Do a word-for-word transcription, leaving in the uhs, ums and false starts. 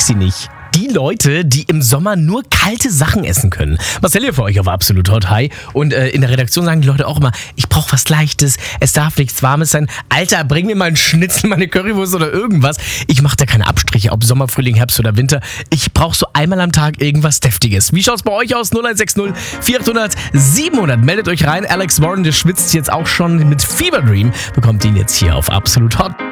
sie nicht. Die Leute, die im Sommer nur kalte Sachen essen können. Marcel hier für euch auf Absolut Hot. Hi. Und äh, in der Redaktion sagen die Leute auch immer, ich brauche was Leichtes, es darf nichts Warmes sein. Alter, bring mir mal einen Schnitzel, mal eine Currywurst oder irgendwas. Ich mache da keine Abstriche, ob Sommer, Frühling, Herbst oder Winter. Ich brauche so einmal am Tag irgendwas Deftiges. Wie schaut's bei euch aus? null eins sechs null vier acht null null siebenhundert. Meldet euch rein. Alex Warren, der schwitzt jetzt auch schon mit Fever Dream. Bekommt ihn jetzt hier auf Absolut Hot.